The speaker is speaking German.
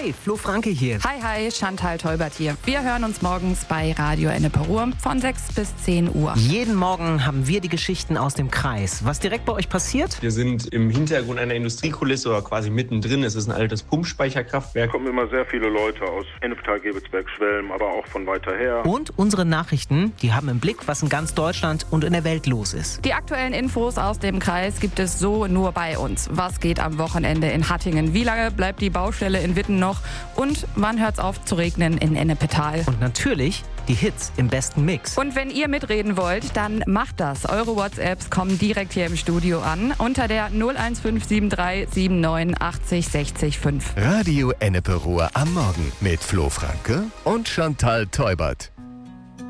Hi, Flo Franke hier. Hi, Chantal Teubert hier. Wir hören uns morgens bei Radio Ennepe Ruhr von 6 bis 10 Uhr. Jeden Morgen haben wir die Geschichten aus dem Kreis. Was direkt bei euch passiert? Wir sind im Hintergrund einer Industriekulisse oder quasi mittendrin. Es ist ein altes Pumpspeicherkraftwerk. Da kommen immer sehr viele Leute aus Ennepetal, Gebelsberg, Schwelm, aber auch von weiter her. Und unsere Nachrichten, die haben im Blick, was in ganz Deutschland und in der Welt los ist. Die aktuellen Infos aus dem Kreis gibt es so nur bei uns. Was geht am Wochenende in Hattingen? Wie lange bleibt die Baustelle in Witten noch? Und wann hört's auf zu regnen in Ennepetal? Und natürlich die Hits im besten Mix. Und wenn ihr mitreden wollt, dann macht das. Eure WhatsApps kommen direkt hier im Studio an unter der 01573 79 80 60 5. Radio Ennepe Ruhr am Morgen mit Flo Franke und Chantal Teubert.